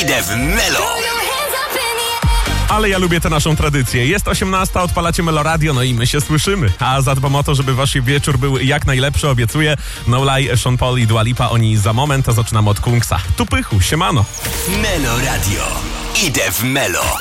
Idę w Melo. Ale ja lubię tę naszą tradycję. Jest 18, odpalacie Melo Radio, no i my się słyszymy. A zadbam o to, żeby wasz wieczór był jak najlepszy, obiecuję. No Lie, Sean Paul i Dua Lipa, oni za moment, a zaczynamy od Kungsa. Tu pychu, siemano. Melo Radio. Idę w Melo.